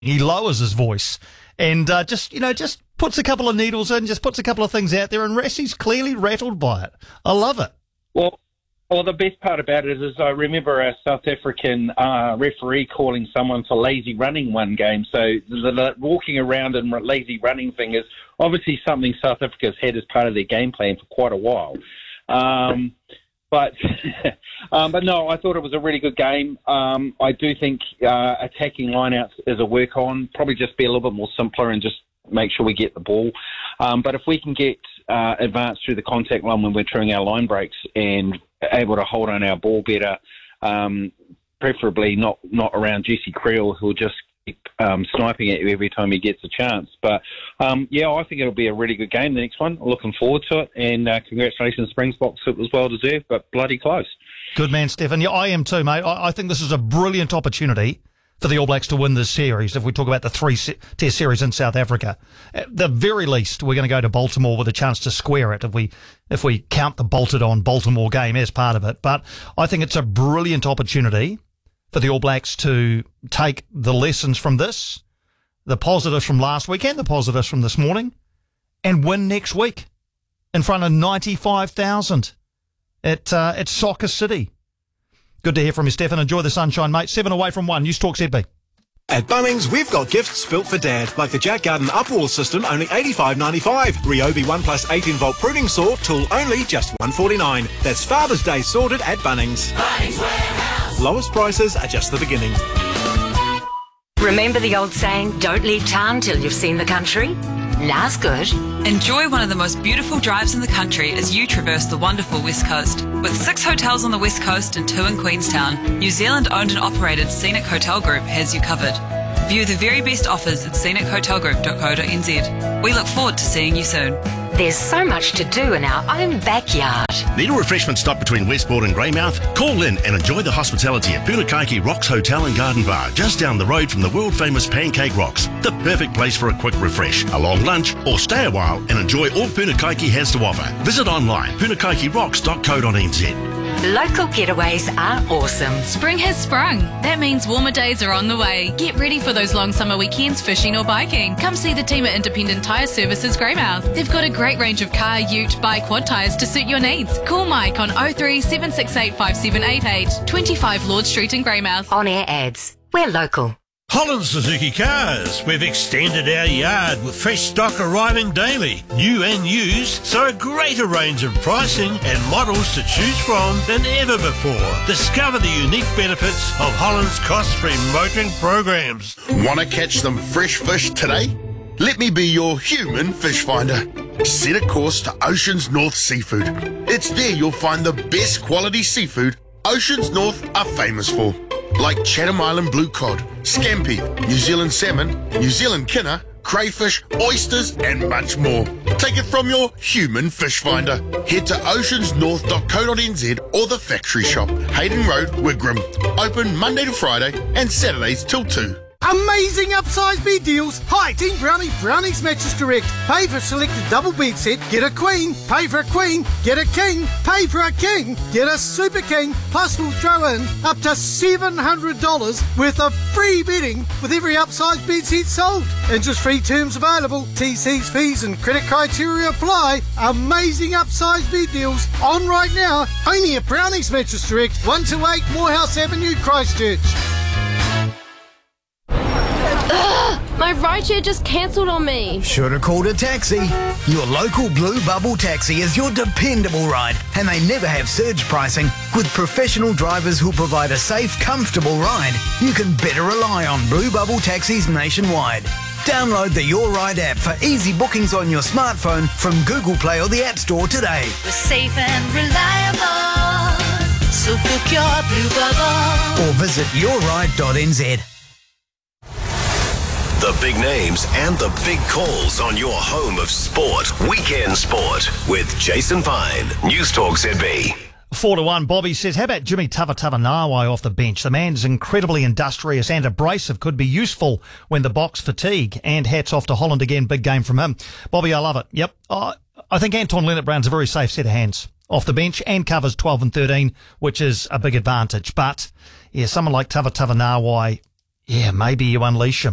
He lowers his voice and just puts a couple of needles in, just puts a couple of things out there, and Rassie's clearly rattled by it. I love it. Well, the best part about it is I remember a South African referee calling someone for lazy running one game. So the walking around and lazy running thing is obviously something South Africa's had as part of their game plan for quite a while. But no, I thought it was a really good game. I do think attacking lineouts is a work on. Probably just be a little bit more simpler and just make sure we get the ball. But if we can get advanced through the contact line when we're trimming our line breaks and able to hold on our ball better, preferably not around Jesse Creel, who'll just keep sniping at you every time he gets a chance. But, I think it'll be a really good game, the next one. Looking forward to it. And congratulations, Springboks. It was well-deserved, but bloody close. Good man, Stefan. Yeah, I am too, mate. I think this is a brilliant opportunity for the All Blacks to win this series. If we talk about the three-test series in South Africa, at the very least, we're going to go to Baltimore with a chance to square it if we count the bolted-on Baltimore game as part of it. But I think it's a brilliant opportunity for the All Blacks to take the lessons from this, the positives from last week and the positives from this morning, and win next week in front of 95,000 at Soccer City. Good to hear from you, Stefan. Enjoy the sunshine, mate. 7 away from 1. News Talk ZB. At Bunnings, we've got gifts built for Dad, like the Jack Garden Upwall system, only $85.95. Ryobi 1 plus 18-volt pruning saw, tool only, just $149. That's Father's Day sorted at Bunnings. Bunnings Warehouse. Lowest prices are just the beginning. Remember the old saying, don't leave town till you've seen the country? Now's good. Enjoy one of the most beautiful drives in the country as you traverse the wonderful West Coast. With 6 hotels on the West Coast and 2 in Queenstown, New Zealand-owned and operated Scenic Hotel Group has you covered. View the very best offers at scenichotelgroup.co.nz. We look forward to seeing you soon. There's so much to do in our own backyard. Need a refreshment stop between Westport and Greymouth? Call in and enjoy the hospitality at Punakaiki Rocks Hotel and Garden Bar, just down the road from the world-famous Pancake Rocks. The perfect place for a quick refresh, a long lunch, or stay a while and enjoy all Punakaiki has to offer. Visit online, punakaikirocks.co.nz. Local getaways are awesome. Spring has sprung. That means warmer days are on the way. Get ready for those long summer weekends fishing or biking. Come see the team at Independent Tyre Services Greymouth. They've got a great range of car, ute, bike, quad tyres to suit your needs. Call Mike on 03 768 5788, 25 Lord Street in Greymouth. On air ads. We're local. Holland Suzuki Cars. We've extended our yard with fresh stock arriving daily, new and used, so a greater range of pricing and models to choose from than ever before. Discover the unique benefits of Holland's cost-free motoring programs. Want to catch some fresh fish today? Let me be your human fish finder. Set a course to Oceans North Seafood. It's there you'll find the best quality seafood Oceans North are famous for, like Chatham Island blue cod, scampi, New Zealand salmon, New Zealand kinner, crayfish, oysters, and much more. Take it from your human fish finder. Head to oceansnorth.co.nz or the factory shop, Hayden Road, Wigram. Open Monday to Friday and Saturdays till 2. Amazing upsize bed deals. Hi, Team Brownie, Brownie's Mattress Direct. Pay for a selected double bed set, get a queen. Pay for a queen, get a king. Pay for a king, get a super king. Plus we'll throw in up to $700 worth of free bedding with every upsize bed set sold. Interest-free terms available. TC's fees and credit criteria apply. Amazing upsize bed deals on right now. Only at Brownie's Mattress Direct, 128 Morehouse Avenue, Christchurch. My rideshare just cancelled on me. Should have called a taxi. Your local Blue Bubble Taxi is your dependable ride, and they never have surge pricing. With professional drivers who'll provide a safe, comfortable ride, you can better rely on Blue Bubble Taxis nationwide. Download the Your Ride app for easy bookings on your smartphone from Google Play or the App Store today. We're safe and reliable, so book your Blue Bubble. Or visit yourride.nz. The big names and the big calls on your home of sport. Weekend Sport with Jason Pine. News Talk ZB. 4-1. Bobby says, how about Jimmy Tavatavanawai off the bench? The man's incredibly industrious and abrasive, could be useful when the box fatigue. And hats off to Holland again. Big game from him. Bobby, I love it. Yep. I think Anton Leonard-Brown's a very safe set of hands off the bench and covers 12 and 13, which is a big advantage. But, yeah, someone like Tavatavanawai, yeah, maybe you unleash him.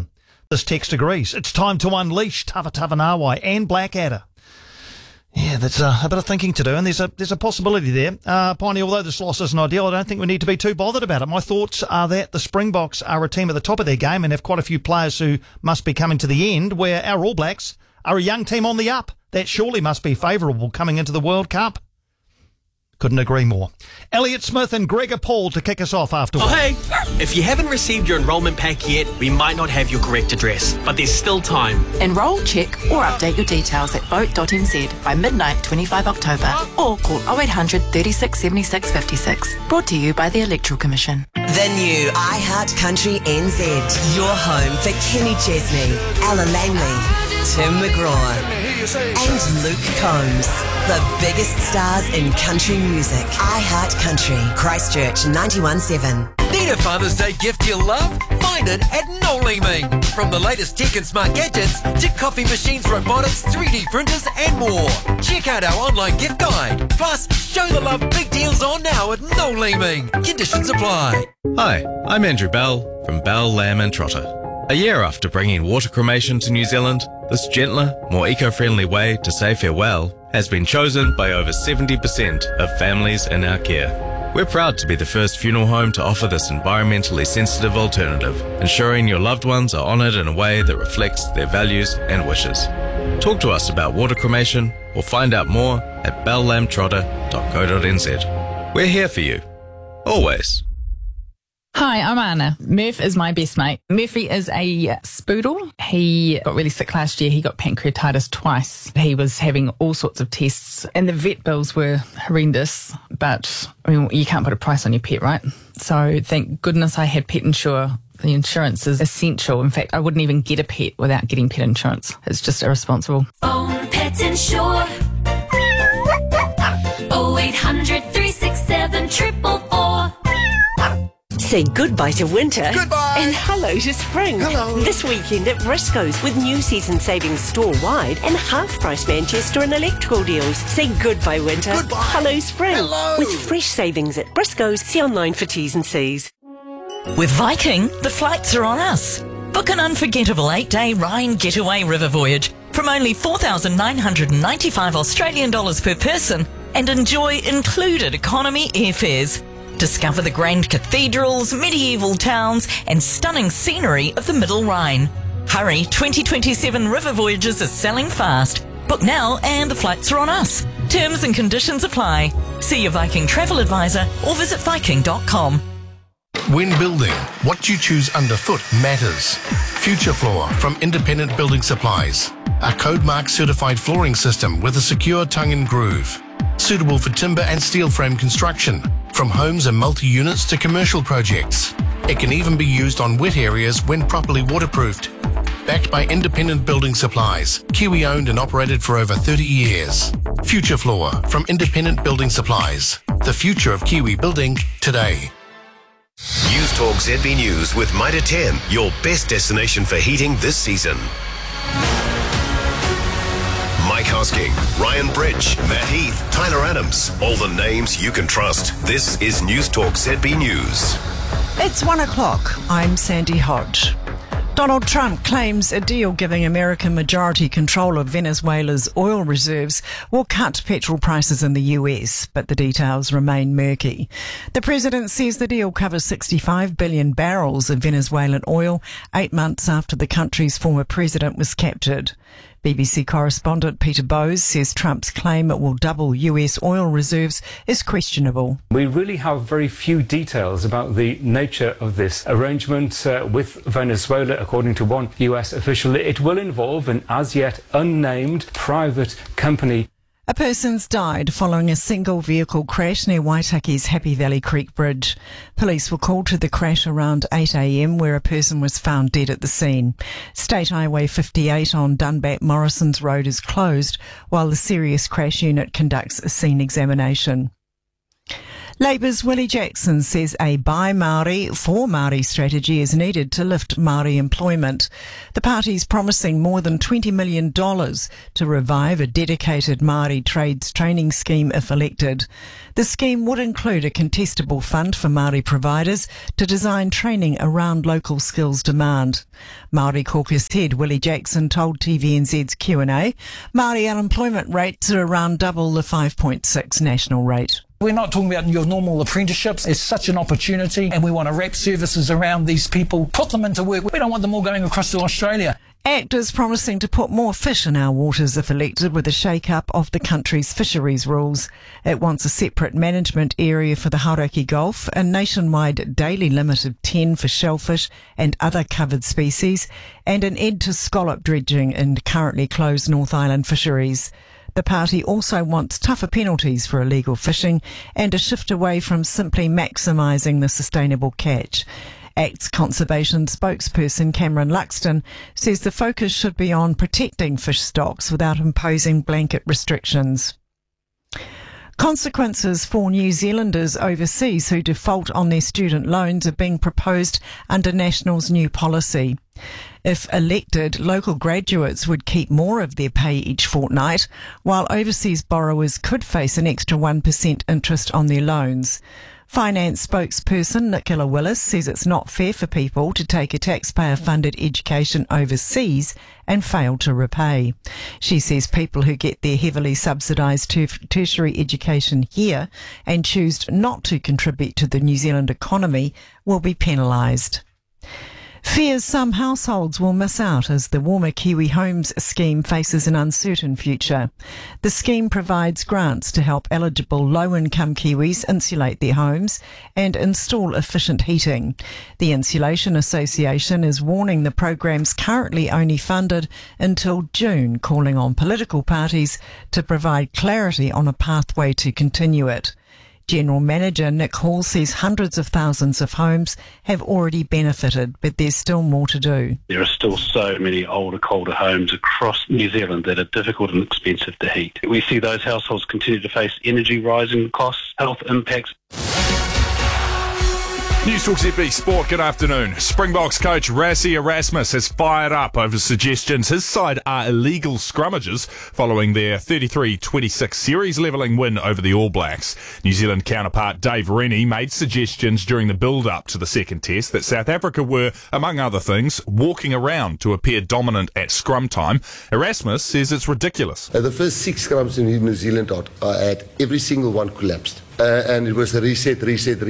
This text agrees. It's time to unleash Tawhatawhanawai and Blackadder. Yeah, that's a bit of thinking to do, and there's a possibility there. Piney, although this loss isn't ideal, I don't think we need to be too bothered about it. My thoughts are that the Springboks are a team at the top of their game and have quite a few players who must be coming to the end, where our All Blacks are a young team on the up. That surely must be favourable coming into the World Cup. Couldn't agree more. Elliot Smith and Gregor Paul to kick us off afterwards. Oh, hey! If you haven't received your enrolment pack yet, we might not have your correct address, but there's still time. Enrol, check or update your details at vote.nz by midnight 25 October or call 0800 36 76 56. Brought to you by the Electoral Commission. The new iHeart Country NZ. Your home for Kenny Chesney, Ella Langley, Tim McGraw and Luke Combs. The biggest stars in country music. iHeart Country, Christchurch 91.7. Need a Father's Day gift you love? Find it at Noliming. From the latest tech and smart gadgets to coffee machines, robotics, 3D printers and more. Check out our online gift guide. Plus, show the love big deals on now at Noliming. Conditions apply. Hi, I'm Andrew Bell from Bell, Lamb and Trotter. A year after bringing water cremation to New Zealand, this gentler, more eco-friendly way to say farewell has been chosen by over 70% of families in our care. We're proud to be the first funeral home to offer this environmentally sensitive alternative, ensuring your loved ones are honoured in a way that reflects their values and wishes. Talk to us about water cremation or find out more at bellamtrotter.co.nz. We're here for you. Always. Hi, I'm Anna. Murph is my best mate. Murphy is a spoodle. He got really sick last year. He got pancreatitis twice. He was having all sorts of tests and the vet bills were horrendous, but I mean, you can't put a price on your pet, right? So thank goodness I had Pet Insure. The insurance is essential. In fact, I wouldn't even get a pet without getting pet insurance. It's just irresponsible. Own Pet Insure. 0800 367 444. Say goodbye to winter. Goodbye. And hello to spring. Hello. This weekend at Briscoe's with new season savings store-wide and half-price Manchester and electrical deals. Say goodbye winter. Goodbye. Hello spring. Hello. With fresh savings at Briscoe's. See online for T's and C's. With Viking, the flights are on us. Book an unforgettable 8-day Rhine getaway river voyage from only 4,995 Australian dollars per person and enjoy included economy airfares. Discover the grand cathedrals, medieval towns and stunning scenery of the Middle Rhine. Hurry, 2027 river voyages are selling fast. Book now and the flights are on us. Terms and conditions apply. See your Viking travel advisor or visit viking.com. When building, what you choose underfoot matters. Future Floor from Independent Building Supplies. A Code Mark certified flooring system with a secure tongue and groove. Suitable for timber and steel frame construction, from homes and multi-units to commercial projects. It can even be used on wet areas when properly waterproofed. Backed by Independent Building Supplies, Kiwi owned and operated for over 30 years. Future Floor from Independent Building Supplies. The future of Kiwi building today. News Talk ZB News with Mitre 10, your best destination for heating this season. Mike Hosking, Ryan Bridge, Matt Heath, Tyler Adams, all the names you can trust. This is News Talk ZB News. It's 1 o'clock. I'm Sandy Hodge. Donald Trump claims a deal giving America majority control of Venezuela's oil reserves will cut petrol prices in the US, but the details remain murky. The president says the deal covers 65 billion barrels of Venezuelan oil 8 months after the country's former president was captured. BBC correspondent Peter Bowes says Trump's claim it will double US oil reserves is questionable. We really have very few details about the nature of this arrangement with Venezuela. According to one US official, it will involve an as yet unnamed private company. A person's died following a single vehicle crash near Waitaki's Happy Valley Creek Bridge. Police were called to the crash around 8 a.m. where a person was found dead at the scene. State Highway 58 on Dunbat Morrison's Road is closed while the serious crash unit conducts a scene examination. Labour's Willie Jackson says a Buy Māori, for Māori strategy is needed to lift Māori employment. The party's promising more than $20 million to revive a dedicated Māori trades training scheme if elected. The scheme would include a contestable fund for Māori providers to design training around local skills demand. Māori caucus head Willie Jackson told TVNZ's Q&A, Māori unemployment rates are around double the 5.6 national rate. We're not talking about your normal apprenticeships. It's such an opportunity, and we want to wrap services around these people, put them into work. We don't want them all going across to Australia. ACT is promising to put more fish in our waters if elected with a shake-up of the country's fisheries rules. It wants a separate management area for the Hauraki Gulf, a nationwide daily limit of 10 for shellfish and other covered species, and an end to scallop dredging in currently closed North Island fisheries. The party also wants tougher penalties for illegal fishing and a shift away from simply maximising the sustainable catch. ACT's conservation spokesperson Cameron Luxton says the focus should be on protecting fish stocks without imposing blanket restrictions. Consequences for New Zealanders overseas who default on their student loans are being proposed under National's new policy. If elected, local graduates would keep more of their pay each fortnight, while overseas borrowers could face an extra 1% interest on their loans. Finance spokesperson Nicola Willis says it's not fair for people to take a taxpayer-funded education overseas and fail to repay. She says people who get their heavily subsidised tertiary education here and choose not to contribute to the New Zealand economy will be penalised. Fears some households will miss out as the Warmer Kiwi Homes scheme faces an uncertain future. The scheme provides grants to help eligible low-income Kiwis insulate their homes and install efficient heating. The Insulation Association is warning the program's currently only funded until June, calling on political parties to provide clarity on a pathway to continue it. General Manager Nick Hall says hundreds of thousands of homes have already benefited, but there's still more to do. There are still so many older, colder homes across New Zealand that are difficult and expensive to heat. We see those households continue to face energy rising costs, health impacts. News Talk ZB Sport, good afternoon. Springboks coach Rassie Erasmus has fired up over suggestions his side are illegal scrummages following their 33-26 series levelling win over the All Blacks. New Zealand counterpart Dave Rennie made suggestions during the build-up to the second test that South Africa were, among other things, walking around to appear dominant at scrum time. Erasmus says it's ridiculous. The first 6 scrums in New Zealand had every single one collapsed. And it was a reset.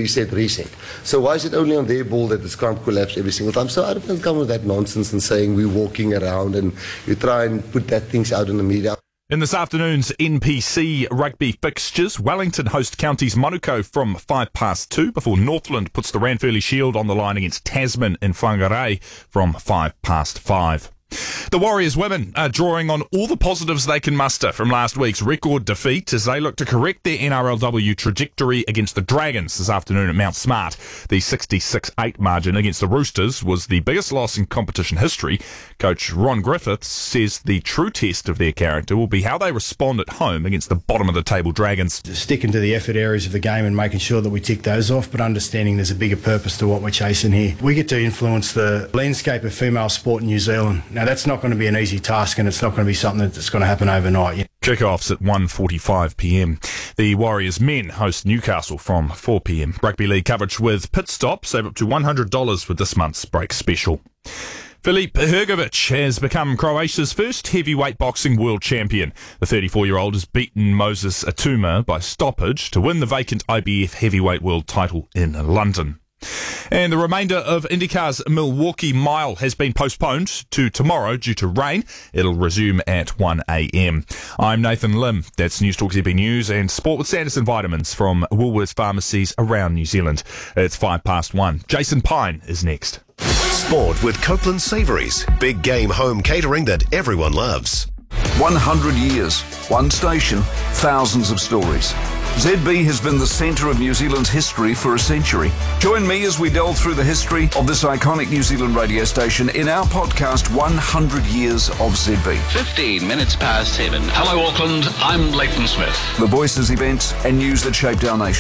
So why is it only on their ball that the scrum collapsed every single time? So I don't come with that nonsense and saying we're walking around and you try and put that things out in the media. In this afternoon's NPC rugby fixtures, Wellington host Counties Manukau from 2:05 before Northland puts the Ranfurly Shield on the line against Tasman in Whangarei from 5:05. The Warriors women are drawing on all the positives they can muster from last week's record defeat as they look to correct their NRLW trajectory against the Dragons this afternoon at Mount Smart. The 66-8 margin against the Roosters was the biggest loss in competition history. Coach Ron Griffiths says the true test of their character will be how they respond at home against the bottom-of-the-table Dragons. Sticking to the effort areas of the game and making sure that we tick those off, but understanding there's a bigger purpose to what we're chasing here. We get to influence the landscape of female sport in New Zealand. Now, that's not going to be an easy task, and it's not going to be something that's going to happen overnight. Kick-offs at 1:45pm. The Warriors men host Newcastle from 4pm. Rugby League coverage with Pit Stop. Save up to $100 with this month's break special. Filip Hrgovic has become Croatia's first heavyweight boxing world champion. The 34-year-old has beaten Moses Atuma by stoppage to win the vacant IBF heavyweight world title in London. And the remainder of IndyCar's Milwaukee Mile has been postponed to tomorrow due to rain. It'll resume at 1am. I'm Nathan Lim. That's News Talk ZB News and Sport with Sanderson Vitamins from Woolworths pharmacies around New Zealand. It's 1:05. Jason Pine is next. Sport with Copeland Savouries. Big game home catering that everyone loves. 100 years, one station, thousands of stories. ZB has been the centre of New Zealand's history for a century. Join me as we delve through the history of this iconic New Zealand radio station in our podcast 100 Years of ZB. 15 minutes past 7. Hello Auckland, I'm Leighton Smith. The voices, events and news that shaped our nation.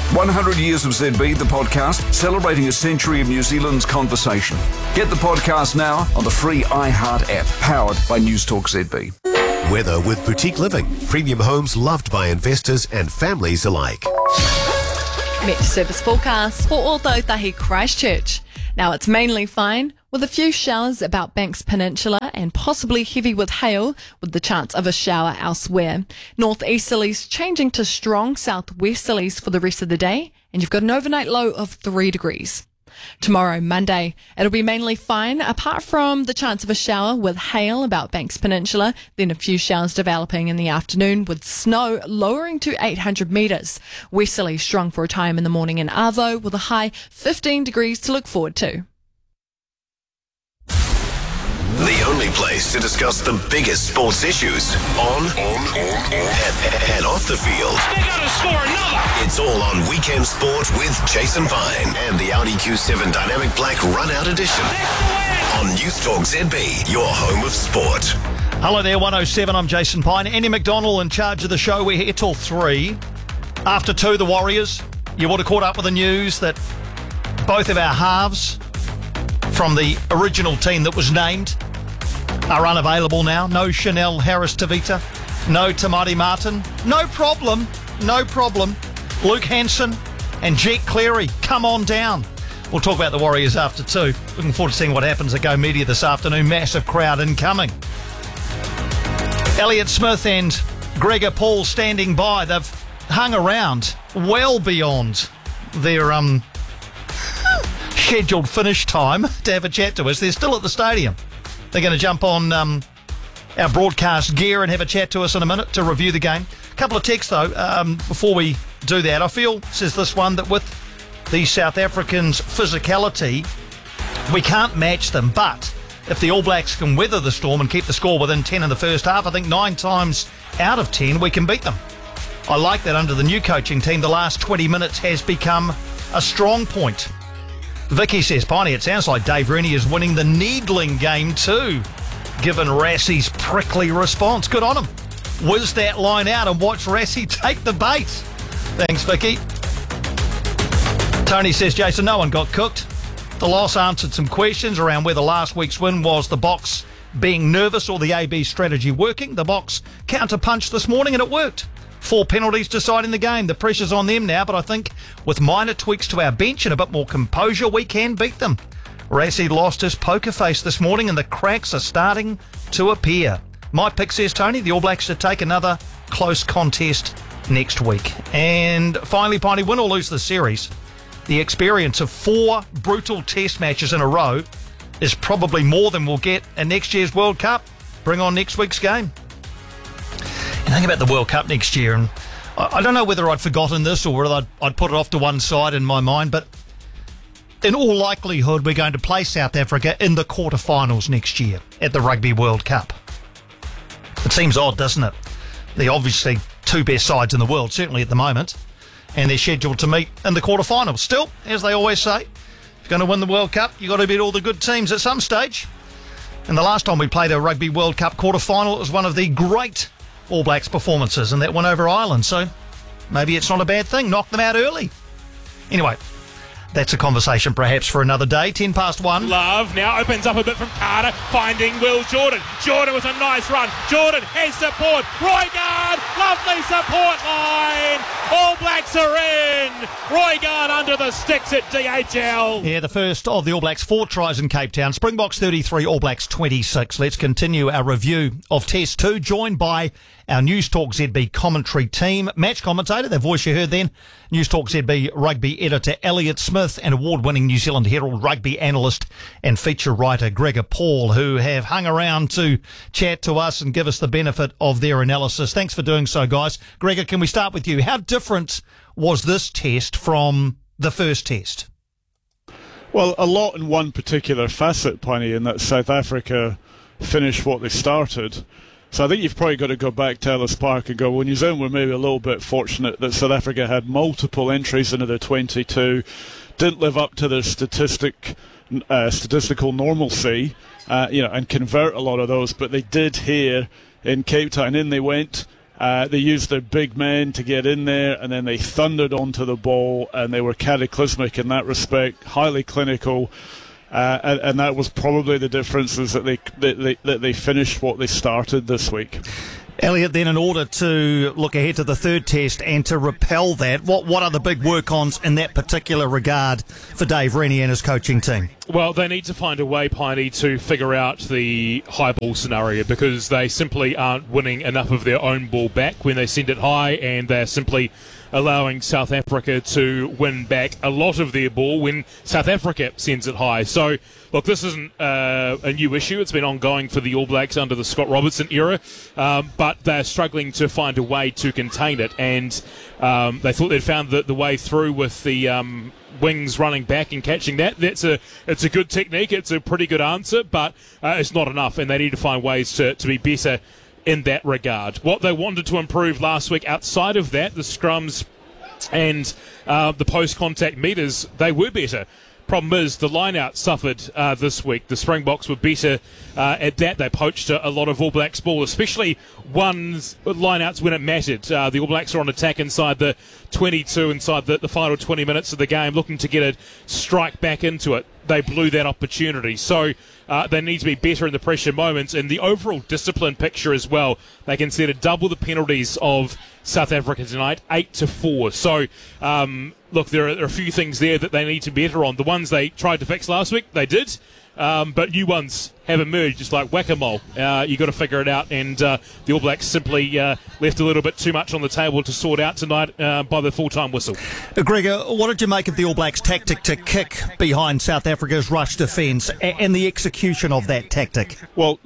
100 Years of ZB, the podcast, celebrating a century of New Zealand's conversation. Get the podcast now on the free iHeart app, powered by Newstalk ZB. Weather with Boutique Living. Premium homes loved by investors and families alike. Met service forecast for Ōtautahi Christchurch. Now it's mainly fine, with a few showers about Banks Peninsula and possibly heavy with hail, with the chance of a shower elsewhere. Northeasterlies changing to strong southwesterlies for the rest of the day, and you've got an overnight low of 3 degrees. Tomorrow, Monday, it'll be mainly fine, apart from the chance of a shower with hail about Banks Peninsula, then a few showers developing in the afternoon with snow lowering to 800 metres. Westerly strong for a time in the morning in Arvo, with a high 15 degrees to look forward to. The only place to discuss the biggest sports issues on and off the field. They gotta score another! It's all on Weekend Sport with Jason Pine and the Audi Q7 Dynamic Black Run-Out Edition. On Newstalk ZB, your home of sport. Hello there, 107. I'm Jason Pine. Andy McDonald in charge of the show. We're here till 3. After 2, the Warriors. You would have caught up with the news that both of our halves from the original team that was named are unavailable now. No Chanel Harris-Tavita. No Tamati Martin. No problem. Luke Hanson and Jet Cleary, come on down. We'll talk about the Warriors after 2. Looking forward to seeing what happens at Go Media this afternoon. Massive crowd incoming. Elliott Smith and Gregor Paul standing by. They've hung around well beyond their scheduled finish time to have a chat to us. They're still at the stadium. They're going to jump on our broadcast gear and have a chat to us in a minute to review the game. A couple of texts, though, before we do that. I feel, says this one, that with the South Africans' physicality, we can't match them. But if the All Blacks can weather the storm and keep the score within 10 in the first half, I think 9 times out of 10 we can beat them. I like that under the new coaching team, the last 20 minutes has become a strong point. Vicky says, Piney, it sounds like Dave Rennie is winning the needling game too, given Rassie's prickly response. Good on him. Whiz that line out and watch Rassie take the bait. Thanks, Vicky. Tony says, Jason, no one got cooked. The loss answered some questions around whether last week's win was the Box being nervous or the AB strategy working. The Box counter-punched this morning and it worked. 4 penalties deciding the game. The pressure's on them now, but I think with minor tweaks to our bench and a bit more composure, we can beat them. Rassie lost his poker face this morning and the cracks are starting to appear. My pick, says Tony, the All Blacks should take another close contest next week. And finally, Piney, win or lose the series, the experience of 4 brutal test matches in a row is probably more than we'll get in next year's World Cup. Bring on next week's game. And think about the World Cup next year, and I don't know whether I'd forgotten this or whether I'd put it off to one side in my mind, but in all likelihood, we're going to play South Africa in the quarterfinals next year at the Rugby World Cup. It seems odd, doesn't it? They're obviously 2 best sides in the world, certainly at the moment, and they're scheduled to meet in the quarterfinals. Still, as they always say, if you're going to win the World Cup, you've got to beat all the good teams at some stage. And the last time we played a Rugby World Cup quarterfinal, it was one of the great All Blacks performances, and that went over Ireland, so maybe it's not a bad thing. Knock them out early. Anyway, that's a conversation perhaps for another day. 1:10. Love now opens up a bit from Carter, finding Will Jordan. Jordan with a nice run. Jordan has support. Roigard, lovely support line. All Blacks are in. Roigard under the sticks at DHL. Yeah, the first of the All Blacks 4 tries in Cape Town. Springboks 33, All Blacks 26. Let's continue our review of Test 2, joined by our Newstalk ZB commentary team. Match commentator, the voice you heard then, Newstalk ZB rugby editor Elliott Smith, and award-winning New Zealand Herald rugby analyst and feature writer Gregor Paul, who have hung around to chat to us and give us the benefit of their analysis. Thanks for doing so, guys. Gregor, can we start with you? How different was this test from the first test? Well, a lot in one particular facet, Piney, in that South Africa finished what they started. So I think you've probably got to go back to Ellis Park and go, well, New Zealand were maybe a little bit fortunate that South Africa had multiple entries into their 22, didn't live up to their statistical normalcy, and convert a lot of those, but they did here in Cape Town. In they went, They used their big men to get in there, and then they thundered onto the ball, and they were cataclysmic in that respect, highly clinical. And that was probably the difference, is that they finished what they started this week. Elliot, then in order to look ahead to the third test and to repel that, what are the big work-ons in that particular regard for Dave Rennie and his coaching team? Well, they need to find a way, Piney, to figure out the high ball scenario, because they simply aren't winning enough of their own ball back when they send it high, and they're simply allowing South Africa to win back a lot of their ball when South Africa sends it high. So, look, this isn't a new issue. It's been ongoing for the All Blacks under the Scott Robertson era, but they're struggling to find a way to contain it, and they thought they'd found the way through with the wings running back and catching that. It's a good technique. It's a pretty good answer, but it's not enough, and they need to find ways to be better in that regard. What they wanted to improve last week outside of that, the scrums and the post-contact meters, they were better. Problem is, the line-out suffered this week. The Springboks were better at that. They poached a lot of All Blacks ball, especially one's line-outs when it mattered. The All Blacks are on attack inside the 22, inside the final 20 minutes of the game, looking to get a strike back into it. They blew that opportunity. So they need to be better in the pressure moments, and the overall discipline picture as well. They considered double the penalties of South Africa tonight, 8-4. So, look, there are a few things there that they need to be better on. The ones they tried to fix last week, they did. But new ones have emerged, just like whack-a-mole. You've got to figure it out, and the All Blacks simply left a little bit too much on the table to sort out tonight by the full-time whistle. Gregor, what did you make of the All Blacks' tactic to kick behind South Africa's rush defence and the execution of that tactic? Well,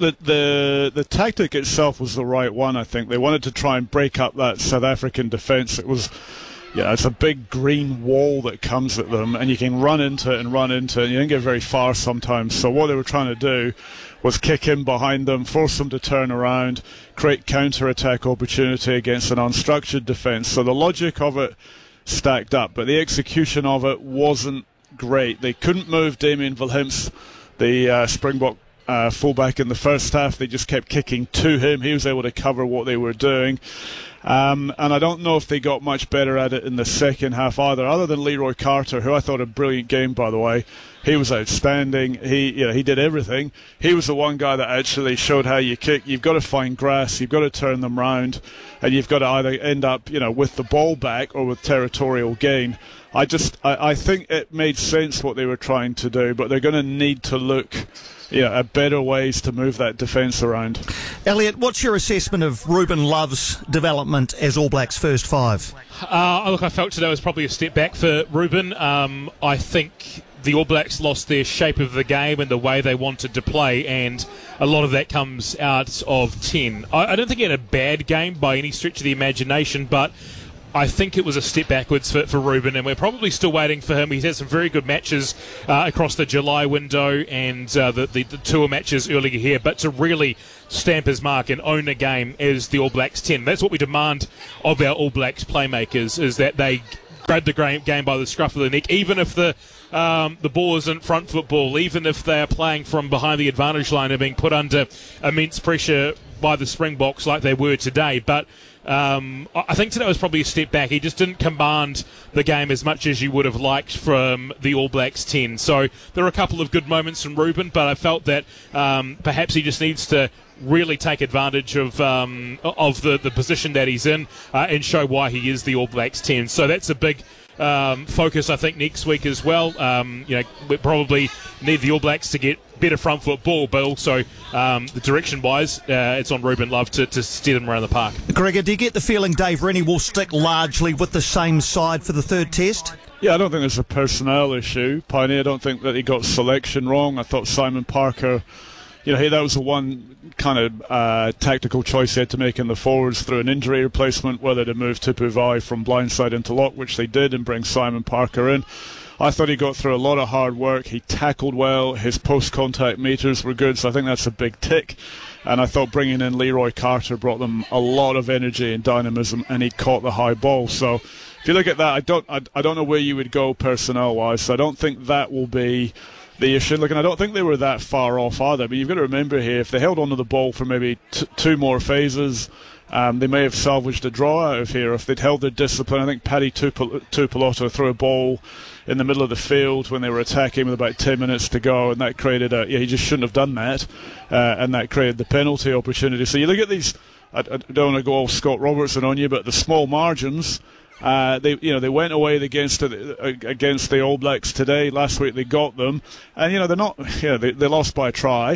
the tactic itself was the right one, I think. They wanted to try and break up that South African defence. It was... Yeah, it's a big green wall that comes at them, and you can run into it, and you don't get very far sometimes. So what they were trying to do was kick in behind them, force them to turn around, create counter-attack opportunity against an unstructured defence. So the logic of it stacked up, but the execution of it wasn't great. They couldn't move Damien Willemse, the Springbok fullback, in the first half. They just kept kicking to him. He was able to cover what they were doing. And I don't know if they got much better at it in the second half either, other than Leroy Carter, who I thought a brilliant game, by the way. He was outstanding. He did everything. He was the one guy that actually showed how you kick. You've got to find grass, you've got to turn them round, and you've got to either end up, with the ball back or with territorial gain. I think it made sense what they were trying to do, but they're going to need to look at better ways to move that defence around. Elliot, what's your assessment of Ruben Love's development as All Blacks' first five? Look, I felt today was probably a step back for Ruben. I think the All Blacks lost their shape of the game and the way they wanted to play, and a lot of that comes out of 10. I don't think he had a bad game by any stretch of the imagination, but I think it was a step backwards for Ruben, and we're probably still waiting for him. He's had some very good matches across the July window and the tour matches earlier here, but to really stamp his mark and own a game as the All Blacks 10. That's what we demand of our All Blacks playmakers, is that they grab the game by the scruff of the neck, even if the ball isn't front football, even if they are playing from behind the advantage line and being put under immense pressure by the Springboks like they were today. But I think today was probably a step back. He just didn't command the game as much as you would have liked from the All Blacks 10. So there are a couple of good moments from Ruben, but I felt that perhaps he just needs to really take advantage of the position that he's in and show why he is the All Blacks 10. So that's a big focus, I think, next week as well. We probably need the All Blacks to get better front foot ball, but also the direction-wise, it's on Ruben Love to steer them around the park. Gregor, do you get the feeling Dave Rennie will stick largely with the same side for the third test? Yeah, I don't think there's a personnel issue, Piney. I don't think that he got selection wrong. I thought Simon Parker, that was the one kind of tactical choice he had to make in the forwards through an injury replacement, whether to move Tupu Vai from blindside into lock, which they did, and bring Simon Parker in. I thought he got through a lot of hard work. He tackled well. His post-contact meters were good, so I think that's a big tick. And I thought bringing in Leroy Carter brought them a lot of energy and dynamism, and he caught the high ball. So if you look at that, I don't know where you would go personnel-wise. So I don't think that will be the issue. Look, and I don't think they were that far off either, but you've got to remember here, if they held onto the ball for maybe two more phases, they may have salvaged a draw out of here if they'd held their discipline. I think Paddy Tupoloto threw a ball in the middle of the field when they were attacking with about 10 minutes to go, and that created he just shouldn't have done that, and that created the penalty opportunity. So you look at these, I don't want to go all Scott Robertson on you, but the small margins, they went away against the All Blacks today. Last week they got them, and they're not. They lost by a try.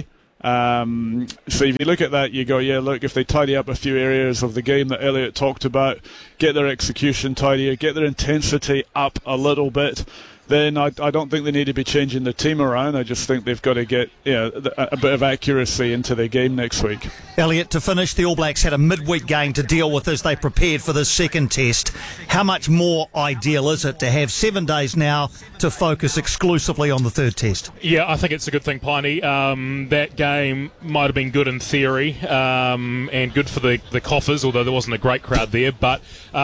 So if you look at that, you go, look, if they tidy up a few areas of the game that Elliot talked about, get their execution tidier, get their intensity up a little bit, then I don't think they need to be changing the team around. I just think they've got to get a bit of accuracy into their game next week. Elliot, to finish, the All Blacks had a midweek game to deal with as they prepared for this second test. How much more ideal is it to have 7 days now to focus exclusively on the third test? Yeah, I think it's a good thing, Piney. That game might have been good in theory and good for the coffers, although there wasn't a great crowd there, but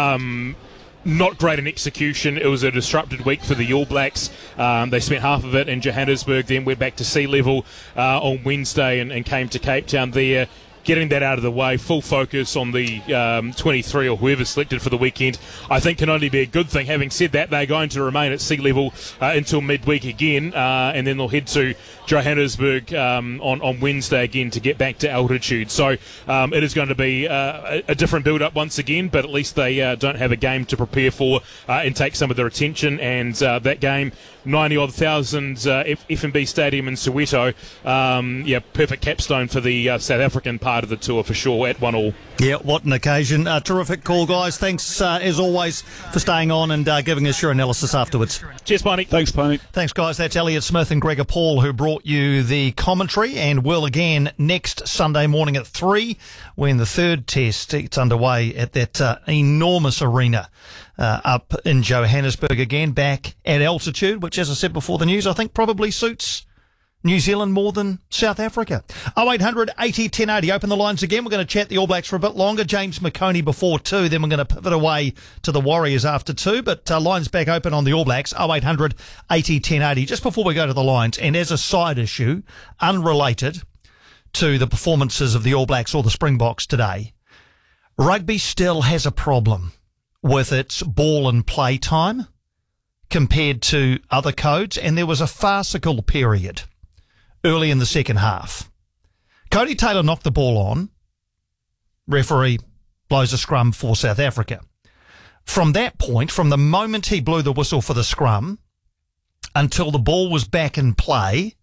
not great in execution. It was a disrupted week for the All Blacks. They spent half of it in Johannesburg, then went back to sea level on Wednesday and came to Cape Town there. Getting that out of the way, full focus on the 23 or whoever selected for the weekend, I think can only be a good thing. Having said that, they're going to remain at sea level until midweek again, and then they'll head to Johannesburg on Wednesday again to get back to altitude. So it is going to be a different build-up once again, but at least they don't have a game to prepare for and take some of their attention. And that game, 90-odd thousand F&B Stadium in Soweto, perfect capstone for the South African part of the tour for sure at 1-1. Yeah, what an occasion. Terrific call, guys. Thanks, as always, for staying on and giving us your analysis afterwards. Cheers, Piney. Thanks, Piney. Thanks, guys. That's Elliot Smith and Gregor Paul who brought you the commentary, and will again next Sunday morning at 3 when the third test gets underway at that enormous arena up in Johannesburg again, back at altitude, which, as I said before the news, I think probably suits New Zealand more than South Africa. 0800 80 1080. Open the lines again. We're going to chat the All Blacks for a bit longer. James McConey before 2. Then we're going to pivot away to the Warriors after 2. But lines back open on the All Blacks. 0800 80 1080. Just before we go to the lines, and as a side issue, unrelated to the performances of the All Blacks or the Springboks today, rugby still has a problem with its ball and play time compared to other codes, and there was a farcical period early in the second half. Cody Taylor knocked the ball on. Referee blows a scrum for South Africa. From that point, from the moment he blew the whistle for the scrum until the ball was back in play,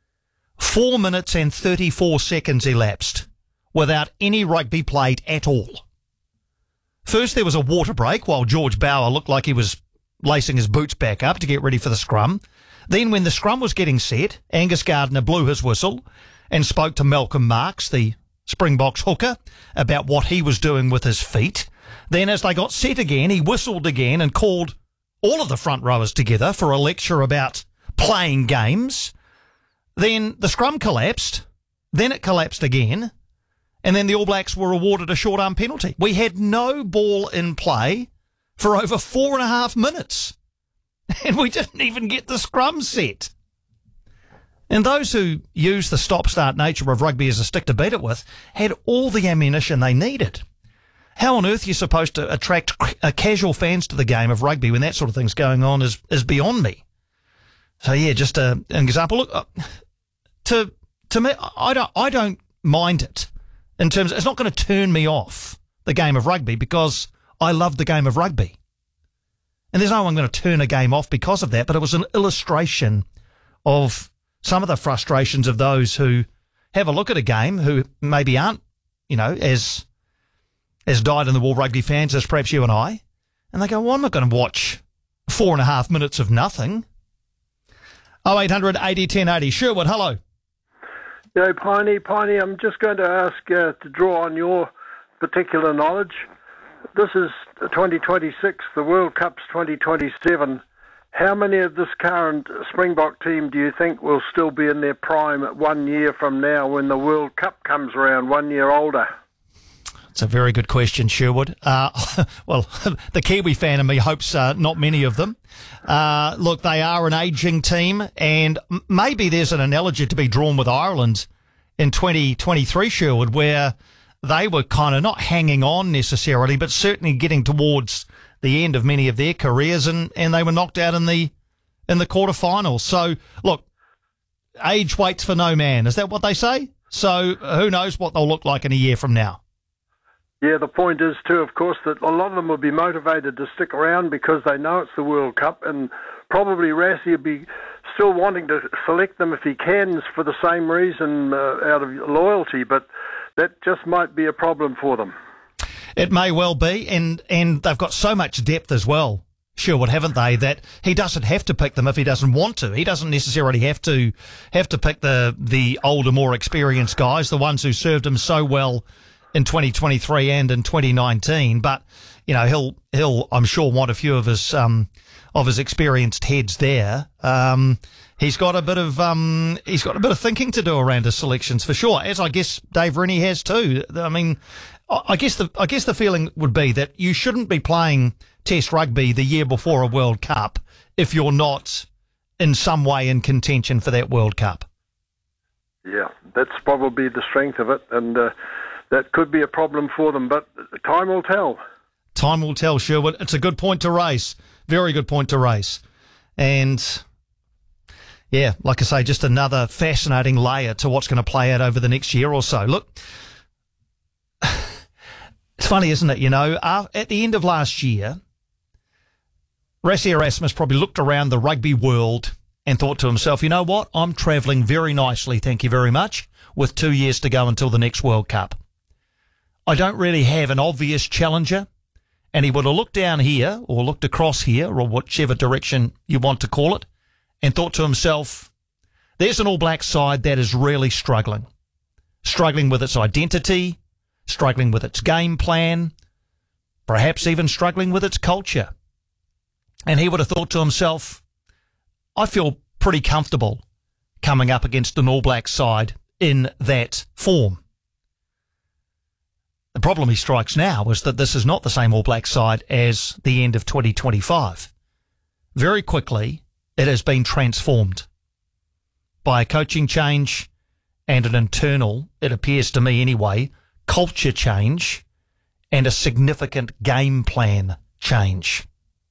4 minutes and 34 seconds elapsed without any rugby played at all. First, there was a water break while George Bower looked like he was lacing his boots back up to get ready for the scrum. Then when the scrum was getting set, Angus Gardner blew his whistle and spoke to Malcolm Marks, the Springboks hooker, about what he was doing with his feet. Then as they got set again, he whistled again and called all of the front rowers together for a lecture about playing games. Then the scrum collapsed. Then it collapsed again. And then the All Blacks were awarded a short arm penalty. We had no ball in play for over 4.5 minutes. And we didn't even get the scrum set. And those who use the stop-start nature of rugby as a stick to beat it with had all the ammunition they needed. How on earth are you supposed to attract casual fans to the game of rugby when that sort of thing's going on is beyond me. So yeah, just an example. Look, to me, I don't mind it in terms of, it's not going to turn me off the game of rugby because I love the game of rugby. And there's no one going to turn a game off because of that, but it was an illustration of some of the frustrations of those who have a look at a game who maybe aren't, as dyed-in-the-wool rugby fans as perhaps you and I, and they go, well, I'm not going to watch 4.5 minutes of nothing. 0800 80 1080. Sherwood, hello. Yeah, Piney, I'm just going to ask to draw on your particular knowledge. This is 2026, the World Cup's 2027. How many of this current Springbok team do you think will still be in their prime 1 year from now when the World Cup comes around, 1 year older? It's a very good question, Sherwood. Well, the Kiwi fan in me hopes not many of them. Look, they are an ageing team, and maybe there's an analogy to be drawn with Ireland in 2023, Sherwood, where they were kind of not hanging on necessarily, but certainly getting towards the end of many of their careers, and they were knocked out in the quarterfinals. So, look, age waits for no man. Is that what they say? So who knows what they'll look like in a year from now? Yeah, the point is too, of course, that a lot of them will be motivated to stick around because they know it's the World Cup, and probably Rassie will be still wanting to select them if he can for the same reason, out of loyalty, but that just might be a problem for them. It may well be, and they've got so much depth as well, Sherwood, haven't they, that he doesn't have to pick them if he doesn't want to. He doesn't necessarily have to pick the older, more experienced guys, the ones who served him so well in 2023 and in 2019. But you know, he'll I'm sure want a few of his experienced heads there. He's got a bit of thinking to do around his selections for sure, as I guess Dave Rennie has too. I mean, I guess the feeling would be that you shouldn't be playing Test rugby the year before a World Cup if you're not in some way in contention for that World Cup. Yeah, that's probably the strength of it, and that could be a problem for them, but time will tell. Time will tell, Sherwood. It's a good point to raise. Very good point to raise. And yeah, like I say, just another fascinating layer to what's going to play out over the next year or so. Look, it's funny, isn't it? You know, at the end of last year, Rassie Erasmus probably looked around the rugby world and thought to himself, you know what, I'm travelling very nicely, thank you very much, with 2 years to go until the next World Cup. I don't really have an obvious challenger, and he would have looked down here, or looked across here, or whichever direction you want to call it, and thought to himself, there's an All Black side that is really struggling with its identity, struggling with its game plan, perhaps even struggling with its culture. And he would have thought to himself, I feel pretty comfortable coming up against an All Black side in that form. The problem he strikes now is that this is not the same All Black side as the end of 2025. Very quickly, it has been transformed by a coaching change and an internal, it appears to me anyway, culture change and a significant game plan change.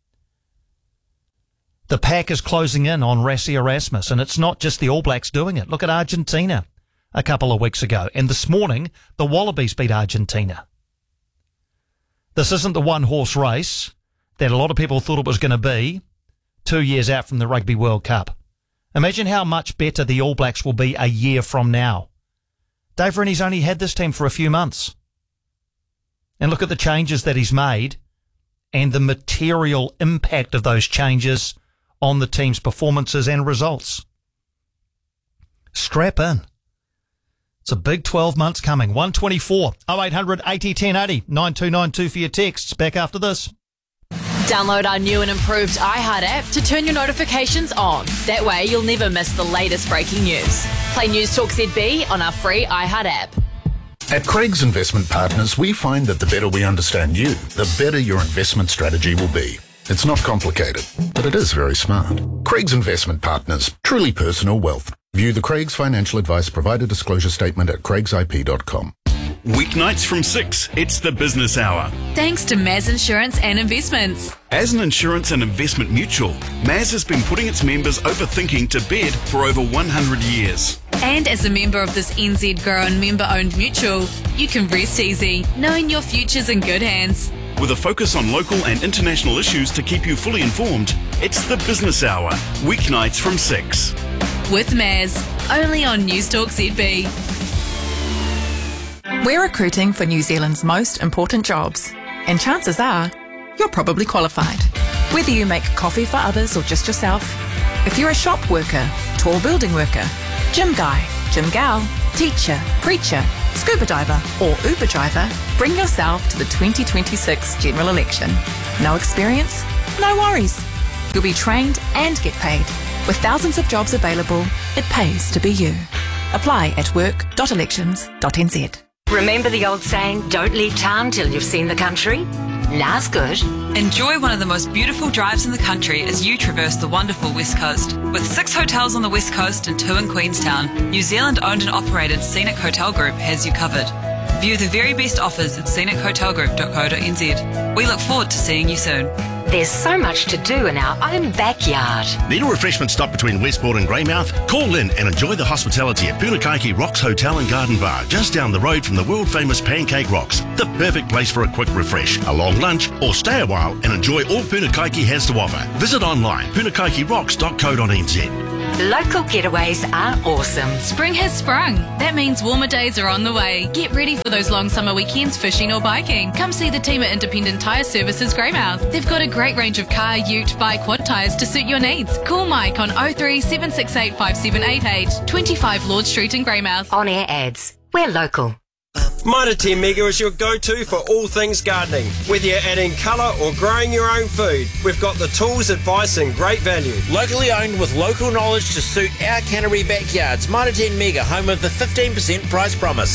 The pack is closing in on Rassie Erasmus, and it's not just the All Blacks doing it. Look at Argentina a couple of weeks ago, and this morning the Wallabies beat Argentina. This isn't the one-horse race that a lot of people thought it was going to be 2 years out from the Rugby World Cup. Imagine how much better the All Blacks will be a year from now. Dave Rennie's only had this team for a few months. And look at the changes that he's made and the material impact of those changes on the team's performances and results. Strap in. It's a big 12 months coming. 124 0800 80 1080 9292 for your texts. Back after this. Download our new and improved iHeart app to turn your notifications on. That way you'll never miss the latest breaking news. Play News Talk ZB on our free iHeart app. At Craig's Investment Partners, we find that the better we understand you, the better your investment strategy will be. It's not complicated, but it is very smart. Craig's Investment Partners, truly personal wealth. View the Craig's financial advice provider disclosure statement at craigsip.com. Weeknights from 6, it's the Business Hour. Thanks to Maz Insurance and Investments. As an insurance and investment mutual, Maz has been putting its members overthinking to bed for over 100 years. And as a member of this NZ grown member-owned mutual, you can rest easy, knowing your future's in good hands. With a focus on local and international issues to keep you fully informed, it's the Business Hour, weeknights from 6. With Maz, only on News Talk ZB. We're recruiting for New Zealand's most important jobs, and chances are you're probably qualified. Whether you make coffee for others or just yourself, if you're a shop worker, tall building worker, gym guy, gym gal, teacher, preacher, scuba diver or Uber driver, bring yourself to the 2026 general election. No experience? No worries. You'll be trained and get paid. With thousands of jobs available, it pays to be you. Apply at work.elections.nz. Remember the old saying, don't leave town till you've seen the country? Now's good. Enjoy one of the most beautiful drives in the country as you traverse the wonderful West Coast. With 6 hotels on the West Coast and 2 in Queenstown, New Zealand-owned and operated Scenic Hotel Group has you covered. View the very best offers at scenichotelgroup.co.nz. We look forward to seeing you soon. There's so much to do in our own backyard. Need a refreshment stop between Westport and Greymouth? Call in and enjoy the hospitality at Punakaiki Rocks Hotel and Garden Bar, just down the road from the world-famous Pancake Rocks. The perfect place for a quick refresh, a long lunch, or stay a while and enjoy all Punakaiki has to offer. Visit online, punakaikirocks.co.nz. Local getaways are awesome. Spring has sprung. That means warmer days are on the way. Get ready for those long summer weekends fishing or biking. Come see the team at Independent Tyre Services Greymouth. They've got a great range of car, ute, bike, quad tyres to suit your needs. Call Mike on 03 768 5788, 25 Lord Street in Greymouth. On air ads. We're local. Mitre 10 Mega is your go-to for all things gardening. Whether you're adding colour or growing your own food, we've got the tools, advice and great value. Locally owned with local knowledge to suit our Canterbury backyards. Mitre 10 Mega, home of the 15% price promise.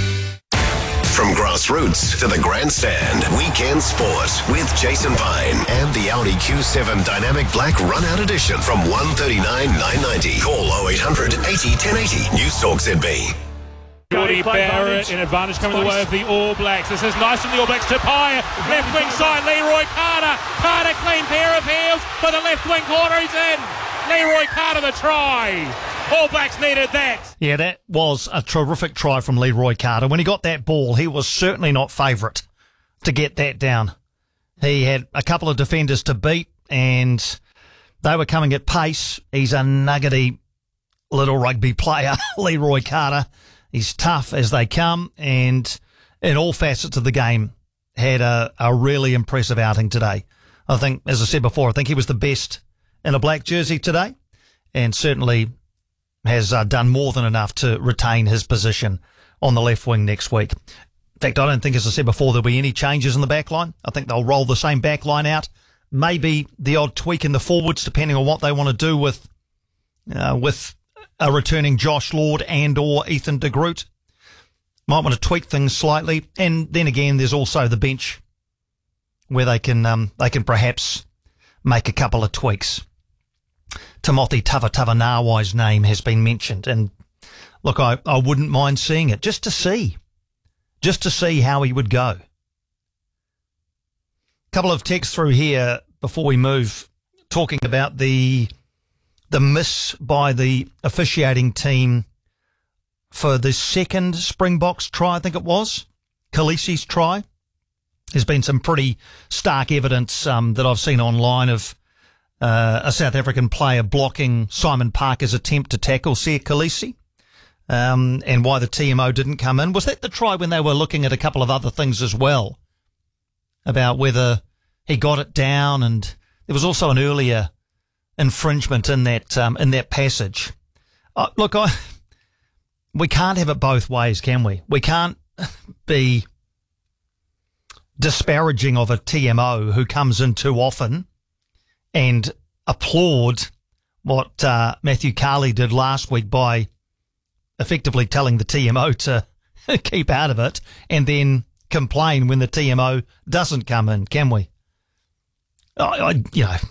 From grassroots to the grandstand, Weekend Sport with Jason Vine and the Audi Q7 Dynamic Black Run-Out Edition from $139,990. Call 0800 80 1080. News Talk ZB. Jordy Barrett in advantage coming the way of the All Blacks. This is nice from the All Blacks to Pye. Left wing side, Leroy Carter. Carter, clean pair of heels for the left wing corner. He's in. Leroy Carter, the try. All Blacks needed that. Yeah, that was a terrific try from Leroy Carter. When he got that ball, he was certainly not favourite to get that down. He had a couple of defenders to beat, and they were coming at pace. He's a nuggety little rugby player, Leroy Carter. He's tough as they come, and in all facets of the game, had a really impressive outing today. I think, as I said before, I think he was the best in a black jersey today, and certainly has done more than enough to retain his position on the left wing next week. In fact, I don't think, as I said before, there'll be any changes in the back line. I think they'll roll the same back line out. Maybe the odd tweak in the forwards, depending on what they want to do with a returning Josh Lord and or Ethan de Groot. Might want to tweak things slightly. And then again, there's also the bench where they can perhaps make a couple of tweaks. Timothy Tavatavanawai's name has been mentioned, and look, I wouldn't mind seeing it just to see how he would go. Couple of texts through here before we move, talking about the miss by the officiating team for the second Springboks try, I think it was, Khaleesi's try. There's been some pretty stark evidence that I've seen online of a South African player blocking Simon Parker's attempt to tackle Siya Khaleesi, and why the TMO didn't come in. Was that the try when they were looking at a couple of other things as well, about whether he got it down, and there was also an earlier infringement in that passage. Look, we can't have it both ways, can we? We can't be disparaging of a TMO who comes in too often and applaud what Matthew Carley did last week by effectively telling the TMO to keep out of it, and then complain when the TMO doesn't come in, can we? I've had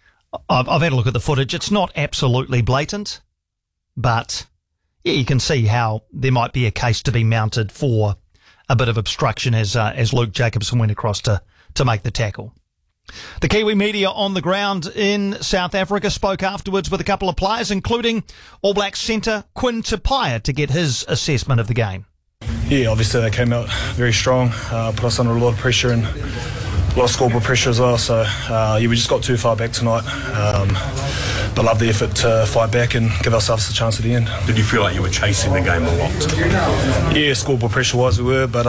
a look at the footage. It's not absolutely blatant, but yeah, you can see how there might be a case to be mounted for a bit of obstruction as Luke Jacobson went across to make the tackle. The Kiwi media on the ground in South Africa spoke afterwards with a couple of players, including All Blacks centre Quinn Tupaea, to get his assessment of the game. Yeah, obviously they came out very strong, put us under a lot of pressure and a lot of scoreboard pressure as well. So we just got too far back tonight, but love the effort to fight back and give ourselves a chance at the end. Did you feel like you were chasing the game a lot? Yeah, scoreboard pressure-wise we were, but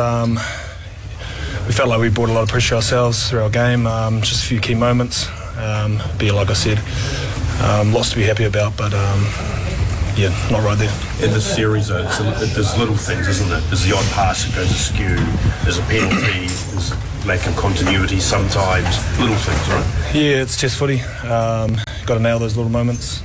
we felt like we brought a lot of pressure ourselves through our game. Just a few key moments. But yeah, like I said, lots to be happy about, but yeah, not right there. In this series, there's little things, isn't it? There's the odd pass that goes askew, there's a penalty, there's a lack of continuity sometimes, little things, right? Yeah, it's test footy. Got to nail those little moments.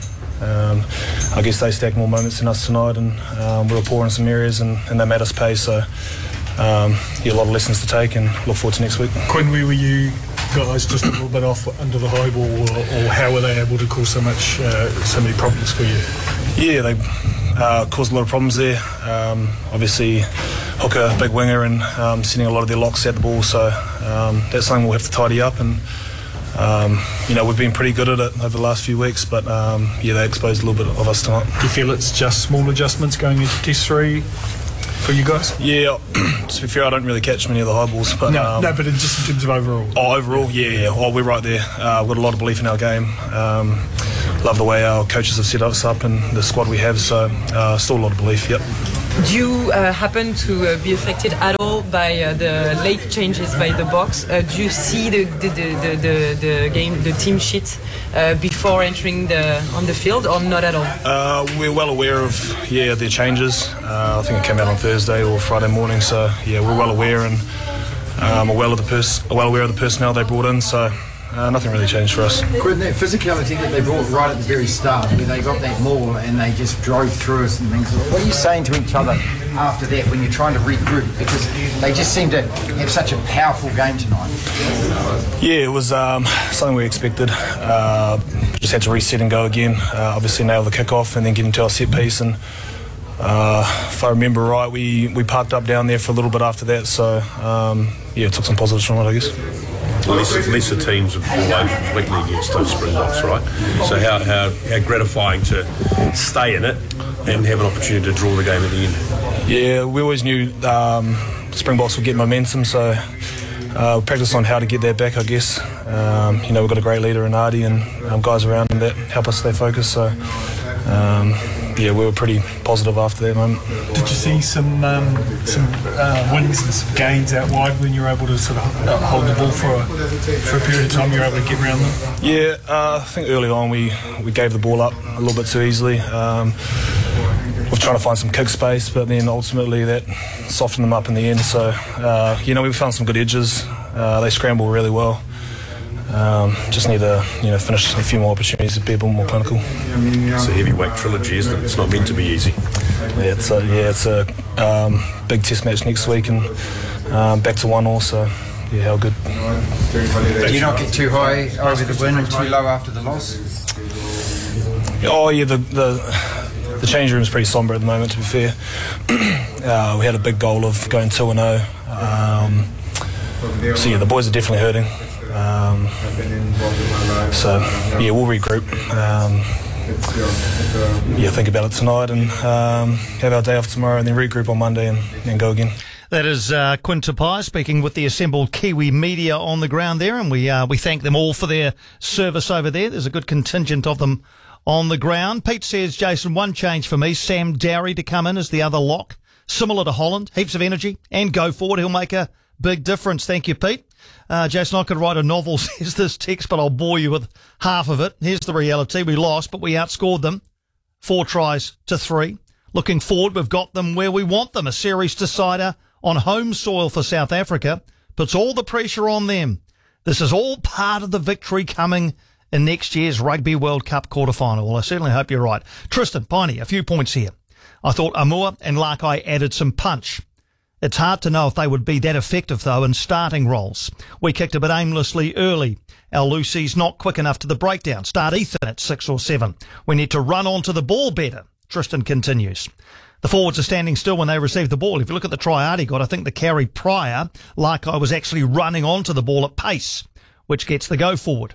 I guess they stacked more moments than us tonight, and we were poor in some areas, and they made us pay. So a lot of lessons to take, and look forward to next week. Quinn, where were you guys just a little bit off under the high ball, or how were they able to cause so many problems for you? Yeah, they caused a lot of problems there. Obviously, hooker, big winger, and sending a lot of their locks at the ball, so that's something we'll have to tidy up. And we've been pretty good at it over the last few weeks, but they exposed a little bit of us tonight. Do you feel it's just small adjustments going into Test 3 for you guys? Yeah, to be fair, I don't really catch many of the high balls, but no, but just in terms of overall. Overall, yeah. We're right there. We've got a lot of belief in our game. Love the way our coaches have set us up and the squad we have, so still a lot of belief. Yep. Do you happen to be affected at all by the late changes by the box? Do you see the game, the team sheet before entering on the field, or not at all? We're well aware of their changes. I think it came out on Thursday or Friday morning, so we're well aware, and well aware of the personnel they brought in. So. Nothing really changed for us. Quinn, that physicality that they brought right at the very start, where they got that maul and they just drove through us and things, what are you saying to each other after that when you're trying to regroup? Because they just seem to have such a powerful game tonight. Yeah, it was something we expected. Just had to reset and go again. Obviously nail the kick-off and then get into our set piece. And if I remember right, we parked up down there for a little bit after that. So, took some positives from it, I guess. Lesser teams would fall over completely against those Springboks, right? So how gratifying to stay in it and have an opportunity to draw the game at the end. Yeah, we always knew Springboks would get momentum, so we practiced on how to get that back, I guess. We've got a great leader in Artie and guys around him that help us stay focused, so we were pretty positive after that moment. Did you see some wins and some gains out wide when you were able to sort of hold the ball for a period of time? You were able to get around them? Yeah, I think early on we gave the ball up a little bit too easily. We're trying to find some kick space, but then ultimately that softened them up in the end. So, we found some good edges. They scramble really well. Just need to finish a few more opportunities to be a bit more clinical. It's a heavyweight trilogy, isn't it? It's not meant to be easy. Yeah, it's a big test match next week, and back to 1-1, so how good. Do you not get too high over the win and too low after the loss? Oh yeah, the change room is pretty sombre at the moment, to be fair. We had a big goal of going 2-0. The boys are definitely hurting. We'll regroup. Think about it tonight and have our day off tomorrow, and then regroup on Monday and then go again. That is Quinn Tupai speaking with the assembled Kiwi media on the ground there, and we thank them all for their service over there. There's a good contingent of them on the ground. Pete says, Jason, one change for me, Sam Dowry to come in as the other lock, similar to Holland, heaps of energy, and go forward. He'll make a big difference. Thank you, Pete. Jason, I could write a novel, says this text, but I'll bore you with half of it. Here's the reality. We lost, but we outscored them 4-3. Looking forward, we've got them where we want them. A series decider on home soil for South Africa puts all the pressure on them. This is all part of the victory coming in next year's Rugby World Cup quarterfinal. Well, I certainly hope you're right. Tristan, Piney, a few points here. I thought Amua and Lakai added some punch. It's hard to know if they would be that effective, though, in starting roles. We kicked a bit aimlessly early. Our Lucy's not quick enough to the breakdown. Start Ethan at 6 or 7. We need to run onto the ball better. Tristan continues. The forwards are standing still when they receive the ball. If you look at the try Artie got, I think the carry prior, Lakai was actually running onto the ball at pace, which gets the go forward.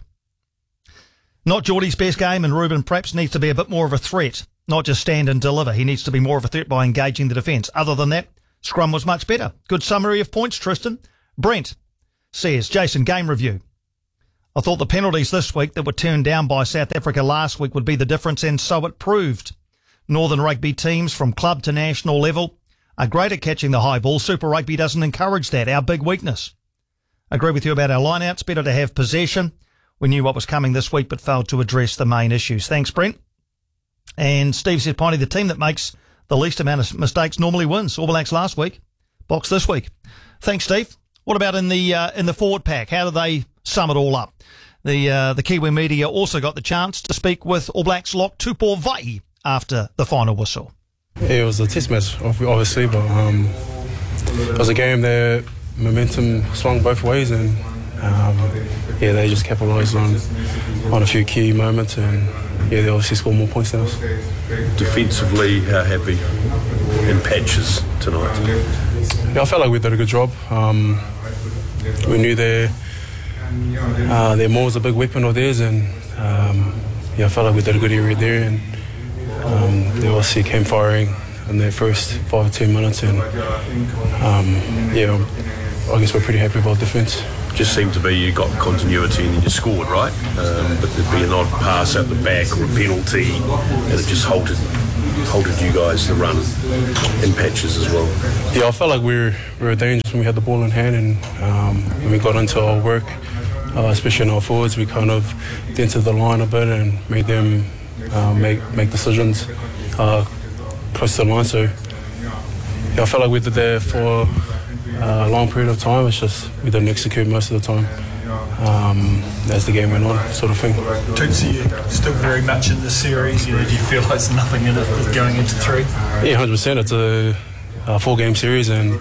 Not Geordie's best game, and Ruben perhaps needs to be a bit more of a threat, not just stand and deliver. He needs to be more of a threat by engaging the defence. Other than that, scrum was much better. Good summary of points, Tristan. Brent says, Jason, game review. I thought the penalties this week that were turned down by South Africa last week would be the difference, and so it proved. Northern Rugby teams from club to national level are great at catching the high ball. Super Rugby doesn't encourage that, our big weakness. I agree with you about our line-outs. Better to have possession. We knew what was coming this week but failed to address the main issues. Thanks, Brent. And Steve said, Piney, the team that makes the least amount of mistakes normally wins. All Blacks last week, Box this week. Thanks, Steve. What about in the forward pack? How do they sum it all up? The Kiwi media also got the chance to speak with All Blacks lock Tupou Vaa'i after the final whistle. Yeah, it was a test match, obviously, but it was a game that momentum swung both ways, and they just capitalised on a few key moments, and they obviously scored more points than us. Defensively, how happy in patches tonight? Yeah, I felt like we did a good job. We knew their maul was a big weapon of theirs, and I felt like we did a good area there, and they obviously came firing in their first 5 or 10 minutes, and I guess we're pretty happy about defence. Just seemed to be you got continuity and then you scored, right? But there'd be an odd pass out the back or a penalty, and it just halted you guys to run in patches as well. Yeah, I felt like we were dangerous when we had the ball in hand, and when we got into our work, especially in our forwards, we kind of dented the line a bit and made them make decisions close to the line. So I felt like we did that for a long period of time. It's just we didn't execute most of the time as the game went on, sort of thing. Toots, you're still very much in this series. Do you feel like there's nothing in it going into 3? Yeah, 100%. It's a 4-game series, and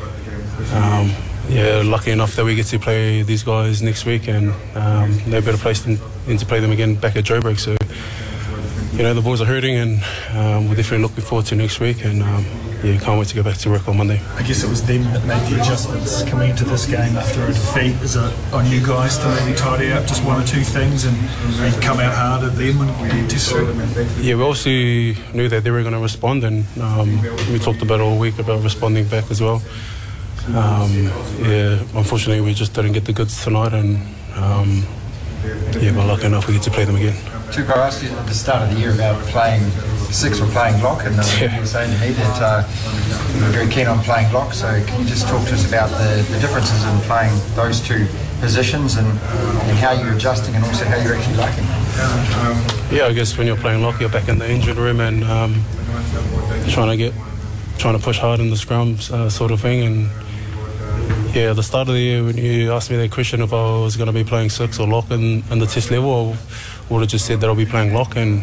lucky enough that we get to play these guys next week, and no better place than to play them again back at Joburg. So the boys are hurting, and we're definitely looking forward to next week, and can't wait to go back to work on Monday. I guess it was them that made the adjustments coming into this game after a defeat. Is it on you guys to maybe tidy up just 1 or 2 things and come out harder then when you test through? Yeah, we obviously knew that they were going to respond, and we talked about all week about responding back as well. Unfortunately we just didn't get the goods tonight, and but lucky enough we get to play them again. Tupo, I asked you at the start of the year about playing 6 or playing lock, and you were saying to me that you were very keen on playing lock. So can you just talk to us about the differences in playing those 2 positions, and how you're adjusting, and also how you're actually liking it? I guess when you're playing lock, you're back in the engine room and trying to push hard in the scrums, sort of thing. And at the start of the year, when you asked me that question if I was going to be playing 6 or lock in the test level, I would have just said that I'll be playing lock. And